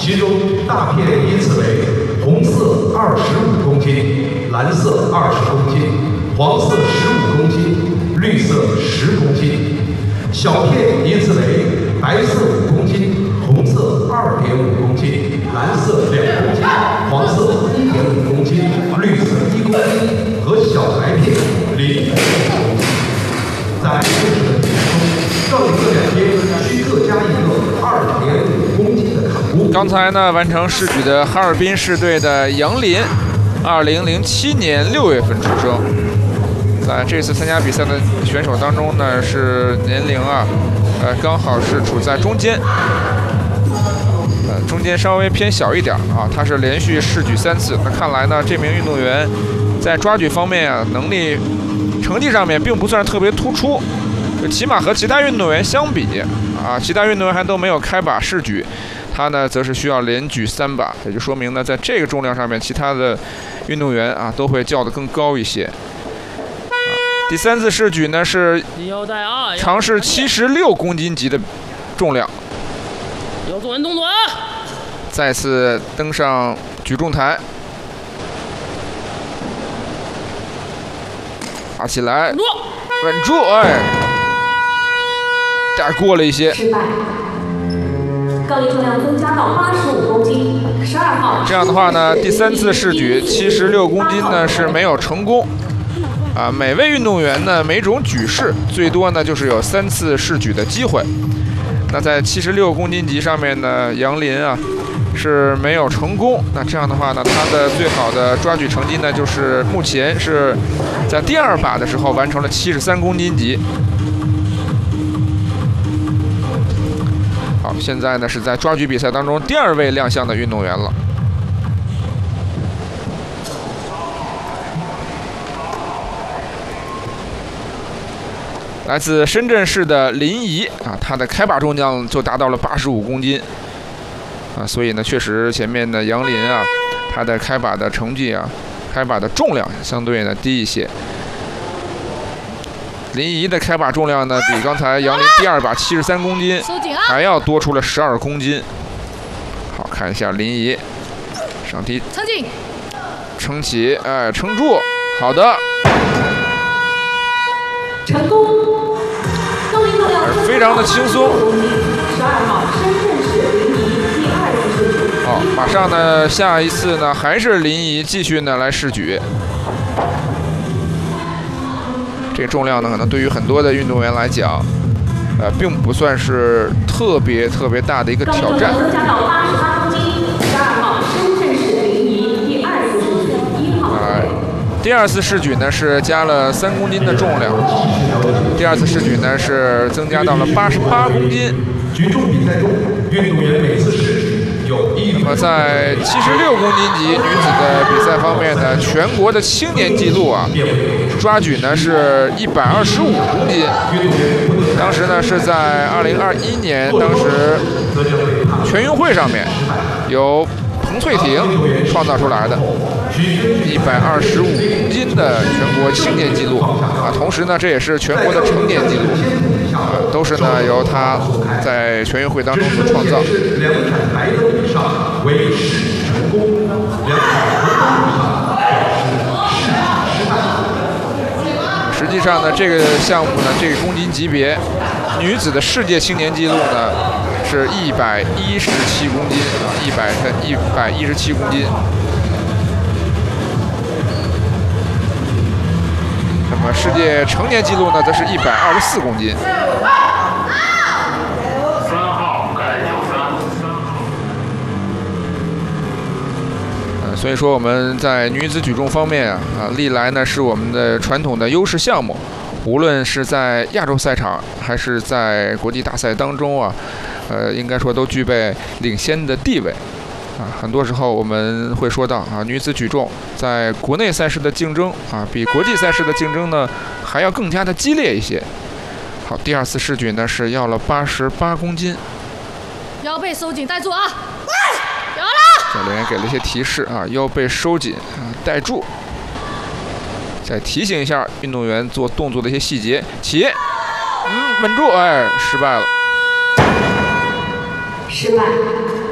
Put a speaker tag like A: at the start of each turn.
A: 其中大片依次为红色25公斤、蓝色20公斤、黄色15公斤、绿色10公斤。小片依次为白色5公斤、红色2.5公斤、蓝色2公斤、黄色1.5公斤、绿色1公斤和小白片0.5公斤。在故事的比赛中，照理这两边需各加一个2.5公斤的卡箍。
B: 刚才呢，完成试举的哈尔滨市队的杨林，2007年6月份出生。在这次参加比赛的选手当中呢，是年龄刚好是处在中间，中间稍微偏小一点啊。他是连续试举3次，那看来呢，这名运动员在抓举方面能力、成绩上面并不算特别突出，起码和其他运动员相比其他运动员还都没有开把试举，他呢则是需要连举3把，也就说明呢，在这个重量上面，其他的运动员都会较得更高一些。第3次试举呢是尝试76公斤级的重量，
C: 要做完动作啊！
B: 再次登上举重台，爬起来，稳住，再过了一些，
D: 失败。杠铃重量增加到85公斤，12号。
B: 这样的话呢，第3次试举76公斤呢是没有成功。每位运动员呢，每种举式最多呢就是有3次试举的机会。那在76公斤级上面呢，杨林是没有成功。那这样的话呢，他的最好的抓举成绩呢，就是目前是在第2把的时候完成了73公斤级。好，现在呢是在抓举比赛当中第2位亮相的运动员了。来自深圳市的林怡他的开把重量就达到了85公斤所以呢，确实前面的杨林他的开把的成绩开把的重量相对呢低一些。林怡的开把重量呢，比刚才杨林第2把73公斤还要多出了12公斤。好，看一下林怡上提，撑起，撑住，好的，
D: 成功。
B: 非常的轻松。
D: 12号深圳市林怡第2次试举。
B: 好，马上呢，下一次呢还是林怡继续呢来试举。这个重量呢，可能对于很多的运动员来讲，并不算是特别大的一个挑战。
D: 增加到88公斤，12号深圳市林怡第2次试举1号。
B: 第2次试举呢是加了3公斤的重量，第2次试举呢是增加到了88公斤。
A: 举重比赛中，运动员每次试举有1。
B: 那么在76公斤级女子的比赛方面呢，全国的青年纪录抓举呢是125公斤。当时呢是在2021年，当时全运会上面由彭翠婷创造出来的125公斤的全国青年纪录同时呢，这也是全国的成年纪录都是呢由他在全运会当中所创造。
A: 2盏白灯以上为试举成功，2盏红灯以上表示试举失败。
B: 实际上呢，这个项目呢，这个公斤级别，女子的世界青年纪录呢是117公斤117公斤。那么世界成年纪录呢，则是124公斤。所以说我们在女子举重方面历来呢是我们的传统的优势项目，无论是在亚洲赛场还是在国际大赛当中应该说都具备领先的地位很多时候我们会说到女子举重在国内赛事的竞争比国际赛事的竞争呢还要更加的激烈一些。好，第2次试举呢是要了88公斤，
C: 腰背收紧，带住有了。
B: 教练给了一些提示腰背收紧带住，再提醒一下运动员做动作的一些细节。起，稳住，失败了。
D: 失败。